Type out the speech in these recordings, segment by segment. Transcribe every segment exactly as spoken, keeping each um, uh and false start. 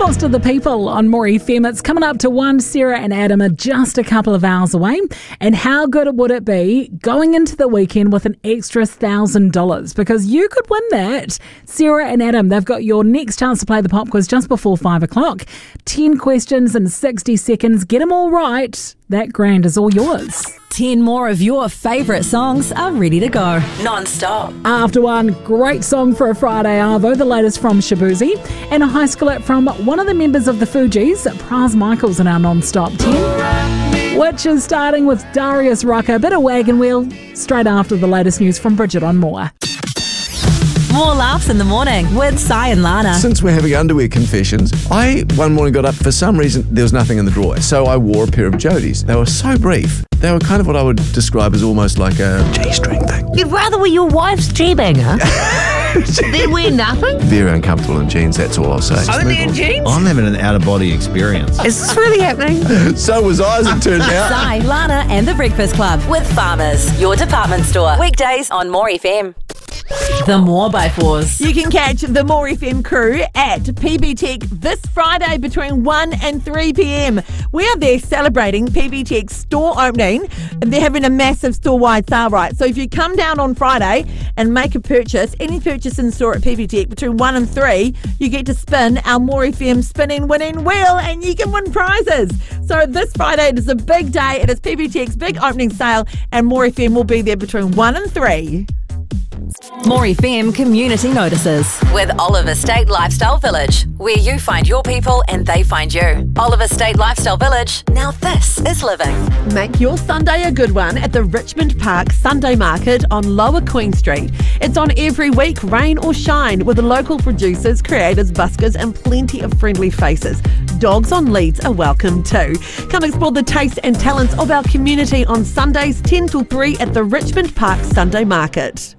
Cost of the People on More F M. It's coming up to one. Sarah and Adam are just a couple of hours away. And how good would it be going into the weekend with an extra one thousand dollars? Because you could win that. Sarah and Adam, they've got your next chance to play the pop quiz just before five o'clock. ten questions in sixty seconds. Get them all right. That grand is all yours. ten more of your favourite songs are ready to go. Non-stop. After one, great song for a Friday Arvo, the latest from Shabuzi, and a high school app from one of the members of the Fugees, Praz Michaels, in our non-stop ten, which is starting with Darius Rucker, a bit of wagon wheel, straight after the latest news from Bridget on More. More laughs in the morning with Sai and Lana. Since we're having underwear confessions, I one morning got up, for some reason there was nothing in the drawer, so I wore a pair of Jodies. They were so brief. They were kind of what I would describe as almost like a G-string thing. You'd rather wear your wife's G-banger than wear nothing? Very uncomfortable in jeans, that's all I'll say. Only in jeans? I'm having an out-of-body experience. Is this really happening? So was I, as it turned out. Sai, Lana and the Breakfast Club with Farmers, your department store. Weekdays on More F M. The More by Fours. You can catch the More F M crew at P B Tech this Friday between one and three p.m. We are there celebrating P B Tech's store opening. They're having a massive store-wide sale, right? So if you come down on Friday and make a purchase, any purchase in store at P B Tech between one and three, you get to spin our More F M spinning winning wheel and you can win prizes. So this Friday, it is a big day. It is P B Tech's big opening sale and More F M will be there between one and three. More F M Community Notices with Oliver State Lifestyle Village, where you find your people and they find you. Oliver State Lifestyle Village, now this is living. Make your Sunday a good one at the Richmond Park Sunday Market on Lower Queen Street. It's on every week, rain or shine, with local producers, creators, buskers and plenty of friendly faces. Dogs on leads are welcome too. Come explore the tastes and talents of our community on Sundays ten till three at the Richmond Park Sunday Market.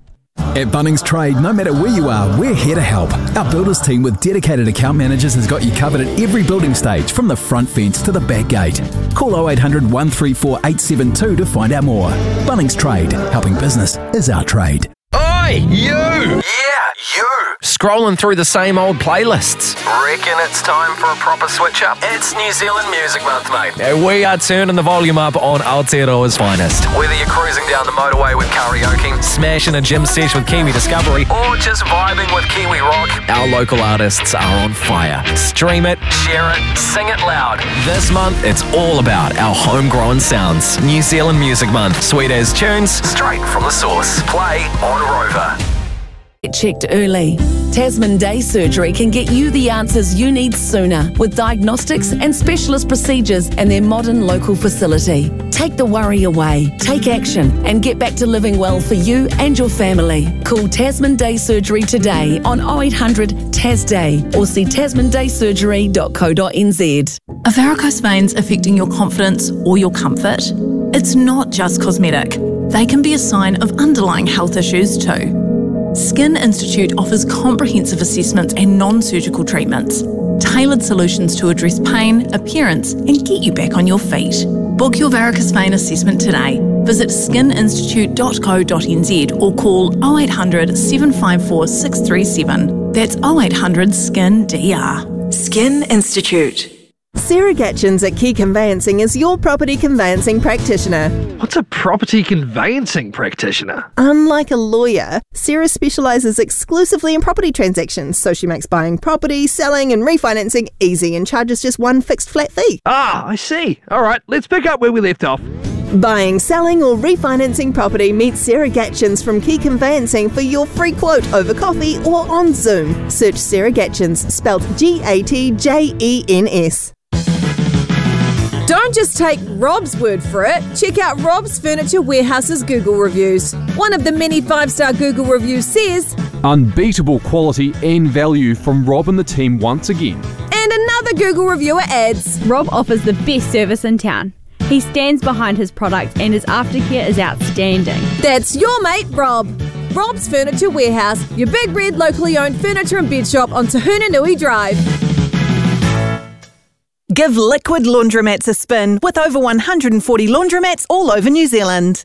At Bunnings Trade, no matter where you are, we're here to help. Our builders team with dedicated account managers has got you covered at every building stage, from the front fence to the back gate. Call oh eight hundred, one three four, eight seven two to find out more. Bunnings Trade, helping business is our trade. Oi, you! Yeah, you! Scrolling through the same old playlists. Reckon it's time for a proper switch up? It's New Zealand Music Month, mate. And we are turning the volume up on Aotearoa's finest. Whether you're cruising down the motorway with karaoke, smashing a gym sesh with Kiwi Discovery, or just vibing with Kiwi Rock, our local artists are on fire. Stream it, share it, sing it loud. This month, it's all about our homegrown sounds. New Zealand Music Month. Sweet as tunes, straight from the source. Play on Rover. Get checked early. Tasman Day Surgery can get you the answers you need sooner with diagnostics and specialist procedures in their modern local facility. Take the worry away, take action and get back to living well for you and your family. Call Tasman Day Surgery today on oh eight hundred T A S Day or see tasman day surgery dot co dot n z. Are varicose veins affecting your confidence or your comfort? It's not just cosmetic. They can be a sign of underlying health issues too. Skin Institute offers comprehensive assessments and non-surgical treatments, tailored solutions to address pain, appearance and get you back on your feet. Book your varicose vein assessment today. Visit skin institute dot co dot n z or call oh eight hundred, seven five four, six three seven. That's oh eight hundred, S K I N D R. Skin Institute. Sarah Gatchins at Key Conveyancing is your property conveyancing practitioner. What's a property conveyancing practitioner? Unlike a lawyer, Sarah specialises exclusively in property transactions, so she makes buying property, selling and refinancing easy and charges just one fixed flat fee. Ah, I see. All right, let's pick up where we left off. Buying, selling or refinancing property, meet Sarah Gatchins from Key Conveyancing for your free quote over coffee or on Zoom. Search Sarah Gatchins, spelled G A T J E N S. Don't just take Rob's word for it. Check out Rob's Furniture Warehouse's Google reviews. One of the many five-star Google reviews says, "Unbeatable quality and value from Rob and the team once again." And another Google reviewer adds, "Rob offers the best service in town. He stands behind his product and his aftercare is outstanding." That's your mate, Rob. Rob's Furniture Warehouse, your big red locally owned furniture and bed shop on Te Hunanui Drive. Give Liquid Laundromats a spin with over one hundred forty laundromats all over New Zealand.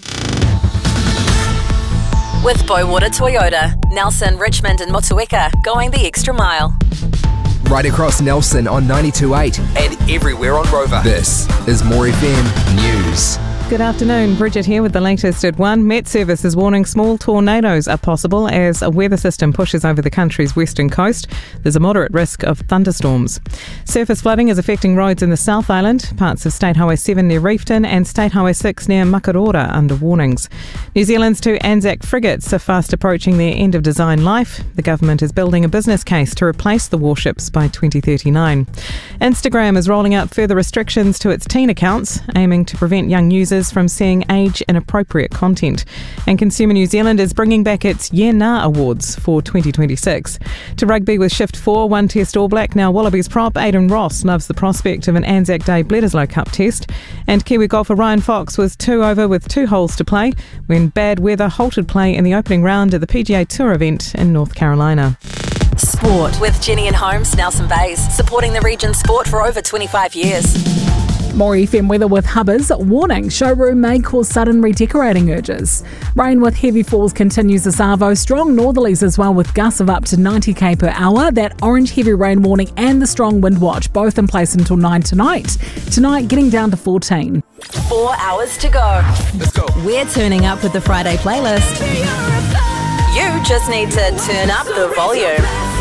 With Bowater Toyota, Nelson, Richmond and Motueka, going the extra mile. right across Nelson on ninety-two point eight and everywhere on Rover. This is More F M News. Good afternoon, Bridget here with the latest at one. Met Service is warning small tornadoes are possible as a weather system pushes over the country's western coast. There's a moderate risk of thunderstorms. Surface flooding is affecting roads in the South Island, parts of State Highway seven near Reefton and State Highway six near Makarora under warnings. New Zealand's two Anzac frigates are fast approaching their end of design life. The government is building a business case to replace the warships by twenty thirty-nine. Instagram is rolling out further restrictions to its teen accounts, aiming to prevent young users from seeing age-inappropriate content. And Consumer New Zealand is bringing back its Yeah Nah Awards for twenty twenty-six. To rugby with Shift four, one Test All Black, now Wallabies prop Aidan Ross loves the prospect of an Anzac Day Bledisloe Cup test. And Kiwi golfer Ryan Fox was two over with two holes to play when bad weather halted play in the opening round of the P G A Tour event in North Carolina. Sport with Jenny and Holmes, Nelson Bays, supporting the region's sport for over twenty-five years. More F M weather with Hubbers. Warning, showroom may cause sudden redecorating urges. Rain with heavy falls continues this Arvo. Strong northerlies as well with gusts of up to ninety kilometres per hour. That orange heavy rain warning and the strong wind watch both in place until nine tonight. Tonight getting down to fourteen. Four hours to go. Let's go. We're turning up with the Friday playlist. You just need to turn up the volume.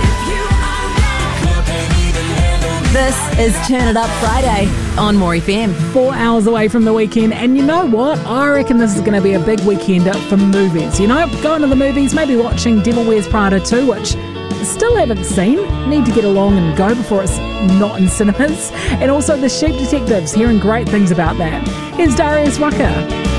This is Turn It Up Friday on More F M. Four hours away from the weekend, and you know what? I reckon this is going to be a big weekend for movies. You know, going to the movies, maybe watching Devil Wears Prada two, which I still haven't seen. Need to get along and go before it's not in cinemas. And also The Sheep Detectives, hearing great things about that. Here's Darius Rucker.